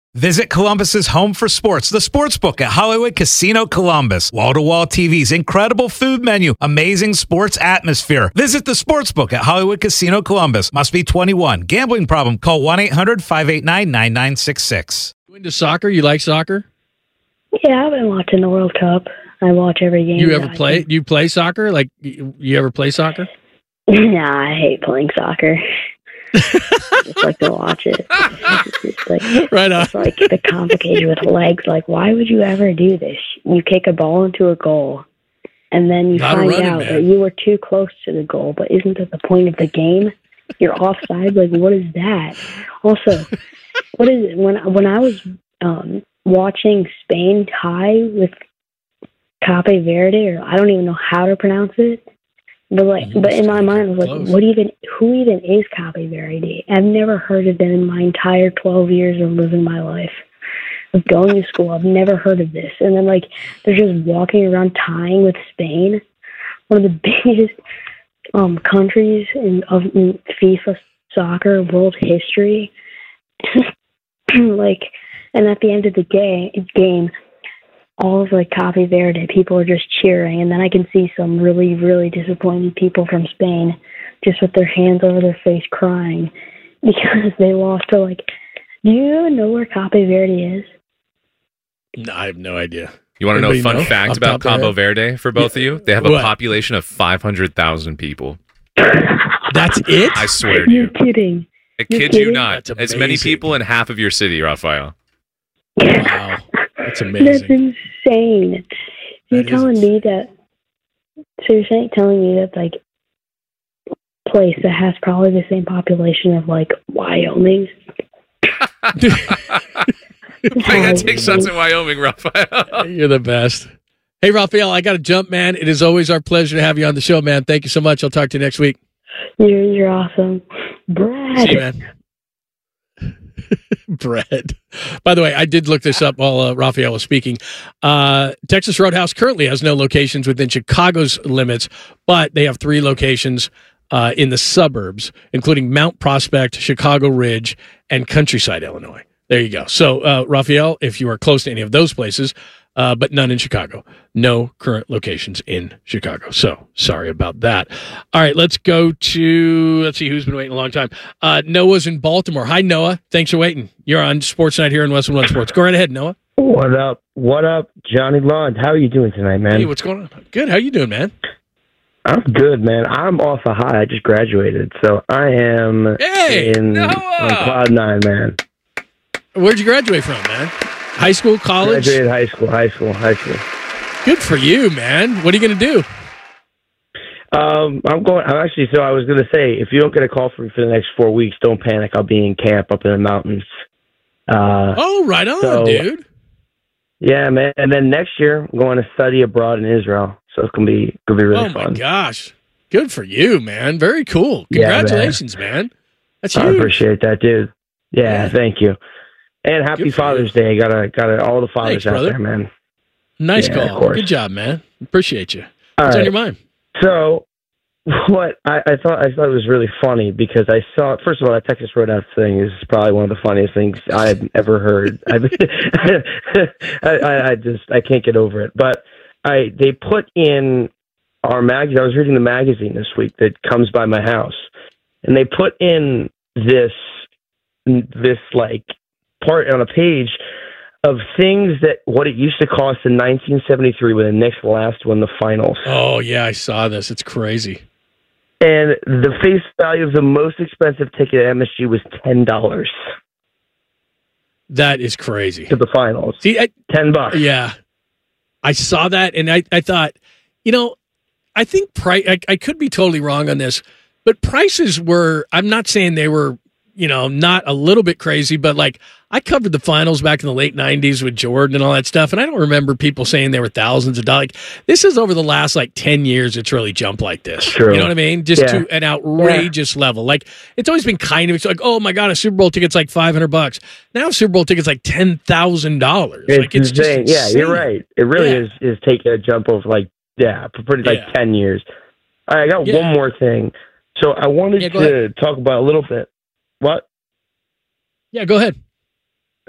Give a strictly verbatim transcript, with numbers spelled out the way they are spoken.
Visit Columbus's home for sports, the Sportsbook at Hollywood Casino Columbus. Wall-to-wall T Vs, incredible food menu, amazing sports atmosphere. Visit the Sportsbook at Hollywood Casino Columbus. Must be twenty-one. Gambling problem? Call one eight hundred five eight nine nine nine six six. You into soccer? You like soccer? Yeah, I've been watching the World Cup. I watch every game. You ever play? Do you play soccer? Like, you, you ever play soccer? Nah, I hate playing soccer. I just like to watch it. It's just like, right on. It's like the complication with legs. Like, why would you ever do this? You kick a ball into a goal, and then you Not find running, out man. that you were too close to the goal. But isn't that the point of the game? You're offside. Like, what is that? Also, what is it? When when I was um, watching Spain tie with Cape Verde, or I don't even know how to pronounce it. But like, Mhm. but in my mind, I was like, Close. what even? Who even is Cape Verde? I've never heard of them in my entire twelve years of living my life, of going to school. I've never heard of this. And then like, they're just walking around tying with Spain, one of the biggest um countries in of in FIFA soccer world history. Like, and at the end of the game, game. all of like Cape Verde, people are just cheering, and then I can see some really, really disappointed people from Spain just with their hands over their face crying because they lost to like, do you even know where Cape Verde is? No, I have no idea. You want to know a Anybody fun know? fact Off about top of their Cabo head? Verde for both of you? They have a What? population of five hundred thousand people. That's it? I swear to You're you. kidding. I You're kid you kidding? not. That's As many amazing. people in half of your city, Raphael. Wow. That's That's amazing. insane. You're That is telling me that, so you're saying, telling me that like place that has probably the same population of like Wyoming? I gotta take shots in Wyoming, Raphael. You're the best. Hey, Raphael, I got to jump, man. It is always our pleasure to have you on the show, man. Thank you so much. I'll talk to you next week. You're, you're awesome. Brad. See you, man. Bread. By the way, I did look this up while uh, Raphael was speaking. Uh, Texas Roadhouse currently has no locations within Chicago's limits, but they have three locations uh, in the suburbs, including Mount Prospect, Chicago Ridge, and Countryside, Illinois. There you go. So, uh, Raphael, if you are close to any of those places, uh, but none in Chicago. No current locations in Chicago. So, sorry about that. All right, let's go to, let's see who's been waiting a long time. Uh, Noah's in Baltimore. Hi, Noah. Thanks for waiting. You're on Sports Night here in Westwood One Sports. Go right ahead, Noah. What up? What up, Johnny Lund? How are you doing tonight, man? Hey, what's going on? Good. How you doing, man? I'm good, man. I'm off a high. I just graduated, so I am Hey, in Noah! on cloud nine, man. Where'd you graduate from, man? High school, college? Graduated high school, high school, high school. Good for you, man. What are you going to do? Um, I'm going. I'm actually. So I was going to say, if you don't get a call from me for the next four weeks, don't panic. I'll be in camp up in the mountains. Uh, Oh, right on, so- dude. yeah, man. And then next year, I'm going to study abroad in Israel. So it's gonna be gonna be really Oh, my fun. gosh. Good for you, man. Very cool. Yeah, man. Congratulations, man. That's I huge. appreciate that, dude. Yeah, Yeah. thank you. And happy Good for Father's Day. Gotta gotta all the fathers Thanks, out brother. there, man. Nice Yeah, of call. course. Good job, man. Appreciate you. All What's on right. your mind? So, what I, I thought I thought it was really funny because I saw first of all that Texas Roadhouse thing is probably one of the funniest things I've ever heard. I, I I just I can't get over it. But I they put in our magazine. I was reading the magazine this week that comes by my house, and they put in this this like part on a page of things that what it used to cost in nineteen seventy-three when the Knicks last won the finals. Oh, yeah, I saw this. It's crazy. And the face value of the most expensive ticket at M S G was ten dollars That is crazy. to the finals. See, I, Ten bucks. yeah, I saw that, and I, I thought, you know, I think price. I, I could be totally wrong on this, but prices were. I'm not saying they were, you know, not a little bit crazy, but like I covered the finals back in the late nineties with Jordan and all that stuff, and I don't remember people saying they were thousands of dollars. Like, this is over the last like ten years. It's really jumped like this. True. You know what I mean? Just Yeah. to an outrageous level. Like it's always been kind of. It's like, oh my god, a Super Bowl ticket's like five hundred bucks. Now a Super Bowl ticket's like ten thousand dollars. It's, Like it's insane. just Yeah, insane. you're right. It really Yeah. is is taking a jump of like yeah, for pretty like Yeah. ten years. All right, I got Yeah. one more thing. So I wanted Yeah, go to talk about a little bit. What? Yeah, go ahead.